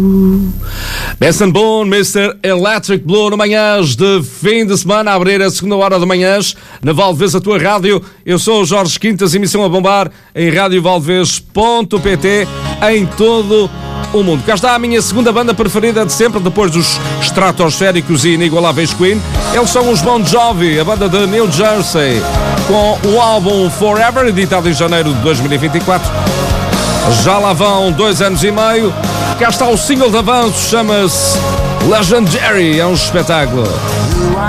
Benson Boone, Mr. Electric Blue, no manhãs de fim de semana, a abrir a segunda hora de manhãs, na Valdevez, a tua rádio. Eu sou o Jorge Quintas, emissão a bombar em radiovaldevez.pt, em todo o mundo. Cá está a minha segunda banda preferida de sempre, depois dos estratosféricos e inigualáveis Queen. Eles são os Bon Jovi, a banda de New Jersey, com o álbum Forever, editado em janeiro de 2024. Já lá vão 2 anos e meio. Cá está o single de avanço, chama-se Legendary, é um espetáculo.